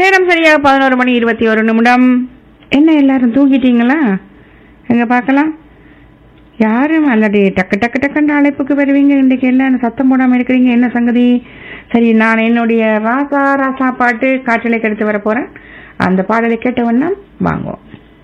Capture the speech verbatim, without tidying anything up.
நேரம் சரியாக பதினோரு மணி இருபத்தி ஒரு நிமிடம். என்ன எல்லாரும் தூங்கிட்டீங்களா? எங்க பார்க்கலாம். யாரும் அல்லடி டக்கு டக்கு டக்குன்ற அழைப்புக்கு வருவீங்க. இன்றைக்கு எல்லாம் சத்தம் போடாமல் இருக்கிறீங்க, என்ன சங்கதி? சரி, நான் என்னுடைய ராசா ராசா பாட்டு காற்றலைக்கு எடுத்து வர போறேன். அந்த பாடலை கேட்டவண்ணா வாங்குவோம்.